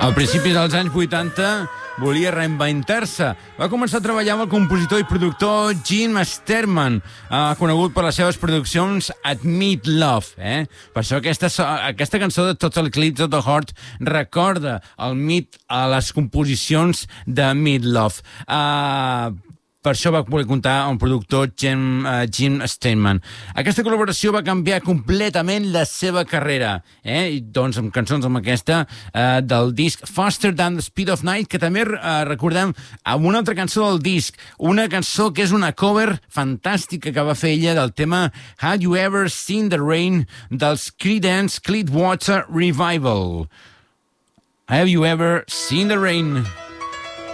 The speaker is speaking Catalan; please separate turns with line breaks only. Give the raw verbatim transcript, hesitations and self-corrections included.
Al principi dels anys vuitanta volia reinventar-se. Va començar a treballar amb el compositor i productor Jim Steinman, eh, conegut per les seves produccions at Meat Love. Eh? Per això aquesta, aquesta cançó de Total Eclipse of the Heart recorda el Meat a les composicions de Meat Love. Eh... Per això va voler comptar amb el productor Jim, uh, Jim Steinman. Aquesta col·laboració va canviar completament la seva carrera. Eh? I, doncs, amb cançons com aquesta uh, del disc Faster Than the Speed of Night, que també uh, recordem amb una altra cançó del disc, una cançó que és una cover fantàstica que va fer ella del tema Have You Ever Seen the Rain dels Creedence Clearwater Revival. Have You Ever Seen the Rain?